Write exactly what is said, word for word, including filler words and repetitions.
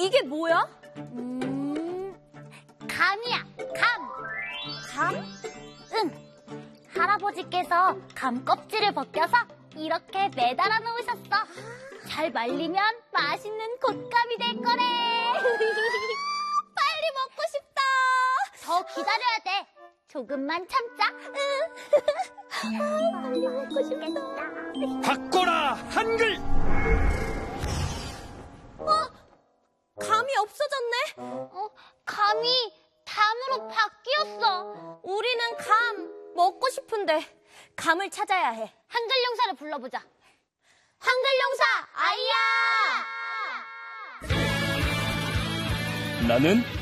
이게 뭐야? 음, 감이야, 감. 감? 응. 할아버지께서 감 껍질을 벗겨서 이렇게 매달아 놓으셨어. 잘 말리면 맛있는 곶감이 될 거래. 빨리 먹고 싶다. 더 기다려야 돼. 조금만 참자. 응. 빨리 먹고 싶겠다. 바꿔라 한글. 어? 감이 없어졌네? 어, 감이 담으로 바뀌었어. 우리는 감 먹고 싶은데 감을 찾아야 해. 한글 용사를 불러보자. 한글 용사 아이야! 나는